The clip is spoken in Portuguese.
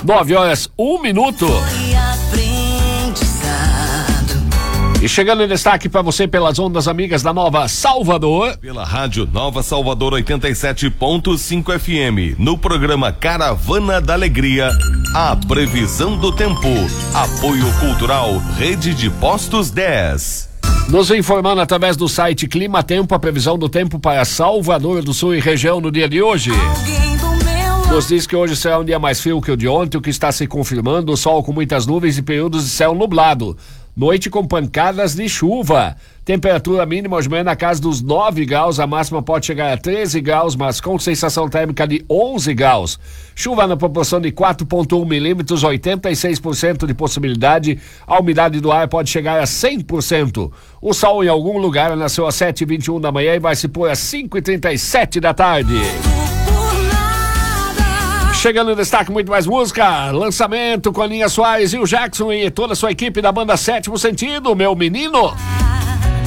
9h01. E chegando em destaque para você pelas ondas amigas da Nova Salvador. Pela rádio Nova Salvador 87.5 FM. No programa Caravana da Alegria, a previsão do tempo. Apoio Cultural Rede de Postos 10. Nos informando através do site Clima Tempo, a previsão do tempo para Salvador do Sul e região no dia de hoje. Nos diz que hoje será um dia mais frio que o de ontem, o que está se confirmando, o sol com muitas nuvens e períodos de céu nublado. Noite com pancadas de chuva. Temperatura mínima hoje manhã na casa dos 9 graus, a máxima pode chegar a 13 graus, mas com sensação térmica de 11 graus. Chuva na proporção de 4,1 milímetros, 86% de possibilidade. A umidade do ar pode chegar a 100%. O sol em algum lugar nasceu às 7h21 da manhã e vai se pôr às 5h37 da tarde. Chegando em destaque, muito mais música, lançamento com a Aninha Soares e o Jackson e toda a sua equipe da banda Sétimo Sentido, meu menino.